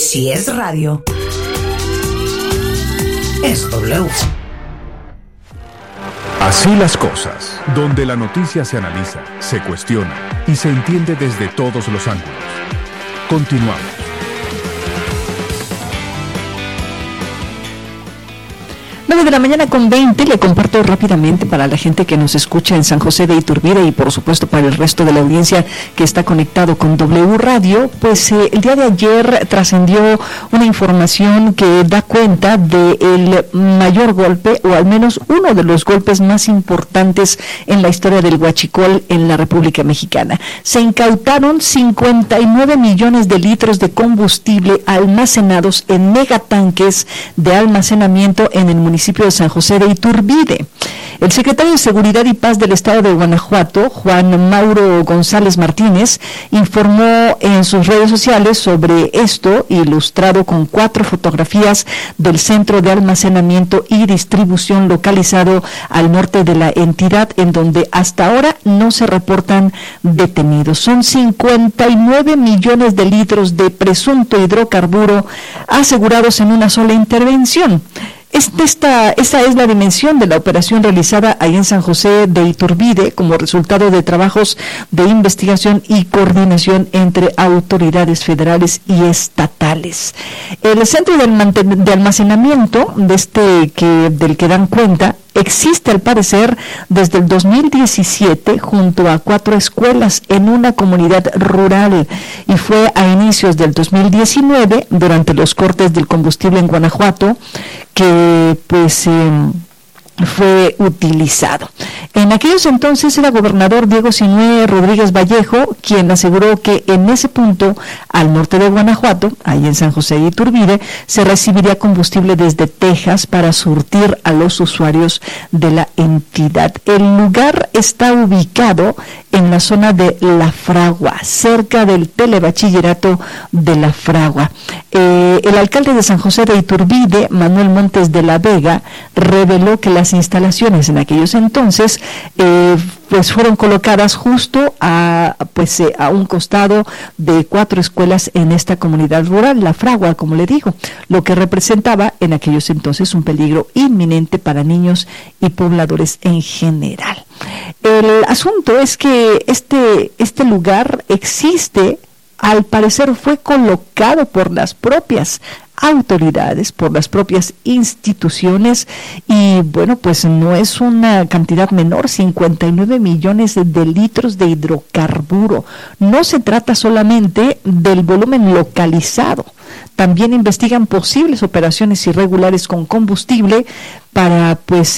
Si es radio, es W. Así las cosas, donde la noticia se analiza, se cuestiona y se entiende desde todos los ángulos. Continuamos. 9:20 le comparto rápidamente para la gente que nos escucha en San José de Iturbide y por supuesto para el resto de la audiencia que está conectado con W Radio. Pues el día de ayer trascendió una información que da cuenta del mayor golpe, o al menos uno de los golpes más importantes en la historia del huachicol en la República Mexicana. Se incautaron 59 millones de litros de combustible almacenados en megatanques de almacenamiento en el municipio de San José de Iturbide. El secretario de Seguridad y Paz del Estado de Guanajuato, Juan Mauro González Martínez, informó en sus redes sociales sobre esto, ilustrado con 4 fotografías del centro de almacenamiento y distribución localizado al norte de la entidad, en donde hasta ahora no se reportan detenidos. Son 59 millones de litros de presunto hidrocarburo asegurados en una sola intervención. Esta es la dimensión de la operación realizada ahí en San José de Iturbide como resultado de trabajos de investigación y coordinación entre autoridades federales y estatales. El centro de almacenamiento del que dan cuenta existe al parecer desde el 2017 junto a 4 escuelas en una comunidad rural y fue a inicios del 2019 durante los cortes del combustible en Guanajuato que fue utilizado. En aquellos entonces era gobernador Diego Sinué Rodríguez Vallejo quien aseguró que en ese punto, al norte de Guanajuato, ahí en San José de Iturbide, se recibiría combustible desde Texas para surtir a los usuarios de la entidad. El lugar está ubicado en la zona de La Fragua, cerca del telebachillerato de La Fragua. El alcalde de San José de Iturbide, Manuel Montes de la Vega, reveló que las instalaciones en aquellos entonces pues fueron colocadas justo a un costado de 4 escuelas en esta comunidad rural, La Fragua, como le digo, lo que representaba en aquellos entonces un peligro inminente para niños y pobladores en general. El asunto es que este lugar existe, al parecer fue colocado por las propias autoridades, por las propias instituciones y bueno, pues no es una cantidad menor, 59 millones de litros de hidrocarburo. No se trata solamente del volumen localizado, también investigan posibles operaciones irregulares con combustible para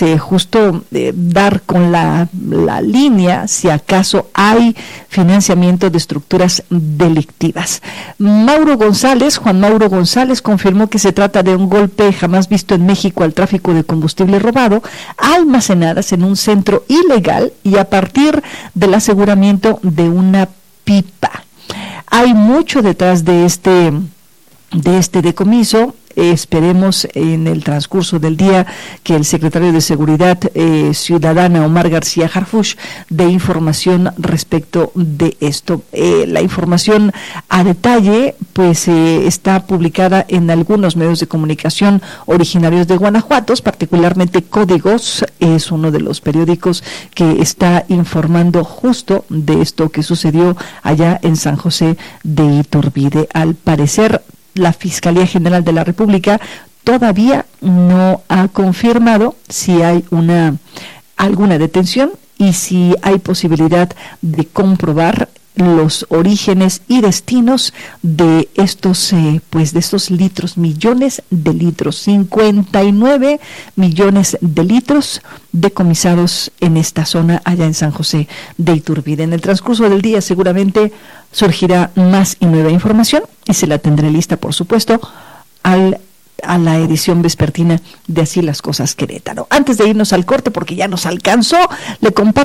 dar con la línea si acaso hay financiamiento de estructuras delictivas. Juan Mauro González confirmó que se trata de un golpe jamás visto en México al tráfico de combustible robado, almacenadas en un centro ilegal y a partir del aseguramiento de una pipa. Hay mucho detrás de este decomiso. Esperemos en el transcurso del día que el secretario de Seguridad Ciudadana, Omar García Harfuch, dé información respecto de esto. La información a detalle está publicada en algunos medios de comunicación originarios de Guanajuato, particularmente Códigos, es uno de los periódicos que está informando justo de esto que sucedió allá en San José de Iturbide. Al parecer, la Fiscalía General de la República todavía no ha confirmado si hay alguna detención y si hay posibilidad de comprobar los orígenes y destinos de estos millones de litros, 59 millones de litros decomisados en esta zona allá en San José de Iturbide. En el transcurso del día seguramente surgirá más y nueva información y se la tendré lista, por supuesto, a la edición vespertina de Así las Cosas Querétaro. Antes de irnos al corte, porque ya nos alcanzó, le comparto